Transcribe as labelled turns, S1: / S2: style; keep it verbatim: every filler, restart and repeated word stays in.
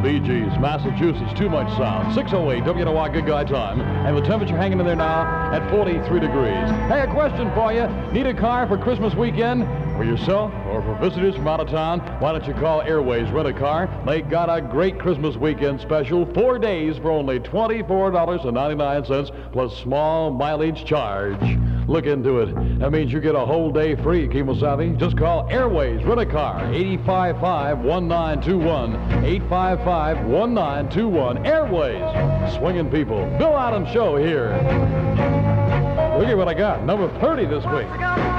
S1: Bee Gees, Massachusetts, Too Much Sound. six oh eight W N O Y Good Guy Time. And the temperature hanging in there now at forty-three degrees. Hey, a question for you. Need a car for Christmas weekend? For yourself or for visitors from out of town? Why don't you call Airways Rent a Car? They got a great Christmas weekend special. Four days for only twenty-four dollars and ninety-nine cents plus small mileage charge. Look into it. That means you get a whole day free, Kemosabe. Just call Airways Rent a Car, eight five five, one nine two one, eight five five, one nine two one. Airways, swinging people. Bill Adams Show here. Look at what I got. Number thirty this week.